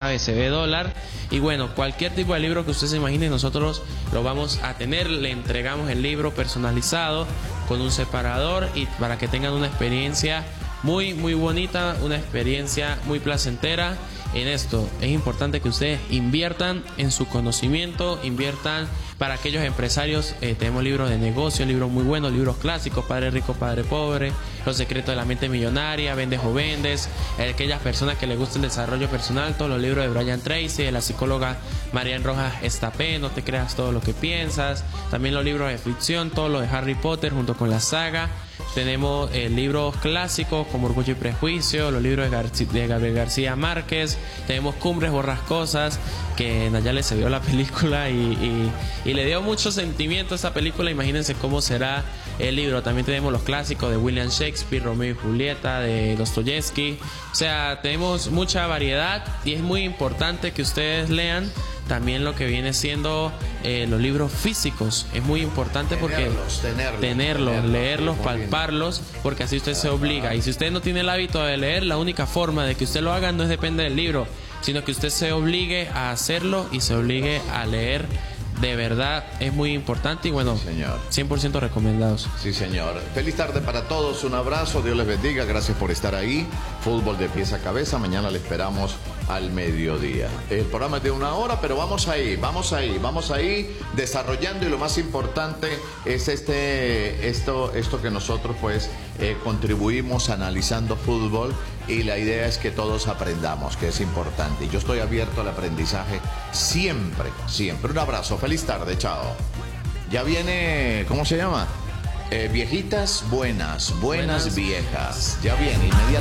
ABCB dólar. Y bueno, cualquier tipo de libro que usted se imagine, nosotros lo vamos a tener. Le entregamos el libro personalizado con un separador y para que tengan una experiencia muy bonita, una experiencia muy placentera. En esto es importante que ustedes inviertan en su conocimiento, inviertan para aquellos empresarios. Tenemos libros de negocio, libros muy buenos, libros clásicos, Padre Rico, Padre Pobre, Los Secretos de la Mente Millonaria, Vendes o Vendes, aquellas personas que les gusta el desarrollo personal, todos los libros de Brian Tracy, de la psicóloga Marian Rojas Estapé, No te creas todo lo que piensas, también los libros de ficción, todo lo de Harry Potter junto con la saga. Tenemos libros clásicos como Orgullo y Prejuicio, los libros de Gabriel García Márquez. Tenemos Cumbres Borrascosas, que Nayale se vio la película y le dio mucho sentimiento a esa película. Imagínense cómo será el libro. También tenemos los clásicos de William Shakespeare, Romeo y Julieta, de Dostoyevsky. O sea, tenemos mucha variedad y es muy importante que ustedes lean también lo que viene siendo los libros físicos. Es muy importante porque tenerlos, leerlos, palparlos, porque así usted se obliga. Y si usted no tiene el hábito de leer, la única forma de que usted lo haga no es depende del libro, sino que usted se obligue a hacerlo y se obligue a leer. De verdad es muy importante y bueno, sí, 100% recomendados. Sí, señor. Feliz tarde para todos, un abrazo, Dios les bendiga, gracias por estar ahí. Fútbol de pies a cabeza, mañana le esperamos al mediodía. El programa es de 1 hora, pero vamos ahí desarrollando, y lo más importante es esto que nosotros pues contribuimos analizando fútbol, y la idea es que todos aprendamos, que es importante. Y yo estoy abierto al aprendizaje siempre. Un abrazo, feliz tarde, chao. Ya viene, ¿cómo se llama? Viejitas buenas viejas. Ya viene inmediatamente.